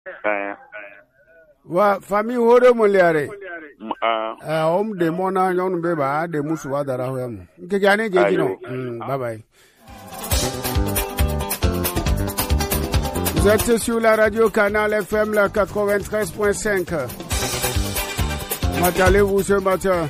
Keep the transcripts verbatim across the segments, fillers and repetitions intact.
Eh. Wa fami hore muliare. Ah. Eh om de mona nyon be ba de musu wa dara ho am. Nke gane je jino. Bye bye. Vous êtes sur la radio Canal F M la quatre-vingt-treize point cinq. Comment allez-vous ce matin?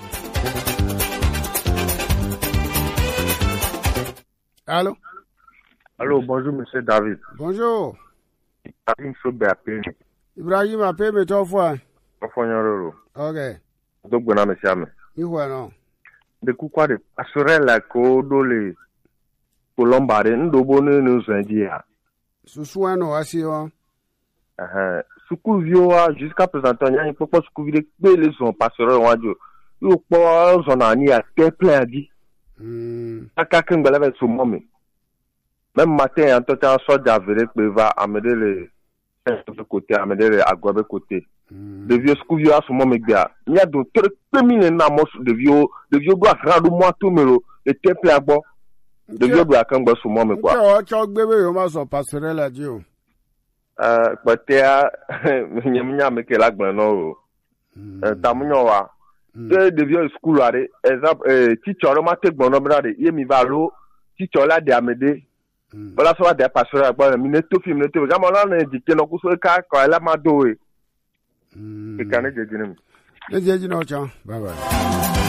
Allô? Allô, bonjour, monsieur David. Bonjour. Ibrahim Sobe appelé. Ibrahim appelé, mais toi, fois. Ok. Donc, bon, monsieur Ame. Il faut, non. De quoi de assurer la code Colombare, nous bonne nous india. Sous soin, non, assis, hein. Uh-huh. Soukuvio, jusqu'à présent, il y a un peu de soukuvio, mais les gens passeront en radio. Il y a un peu de plein à dire. Quelqu'un qui va sur moi. Même matin, en tout temps, soit d'avéré que va amener les de côté, amener les agua de côté. De vieux scouvio à ce moment, il y a d'autres premiers namos de vieux, de vieux doigts grand ou moins tout, mais le temple à bon. De vieux doigts quand on se moment, quoi. Tu as bébé, on va s'en passer la dio. Euh, peut-être, il y a un mec qui est là, non. Euh, Tamunyoa. De vieux school, exemple, euh, teacher, on m'a fait bon nombre de yemivalo, teacher là, de Amédée. Voilà, ça va des passer à boire, mais tout film, tout film. Quand on a indiqué, on a cas quand elle a madoué. Et quand elle est dit, bye bye.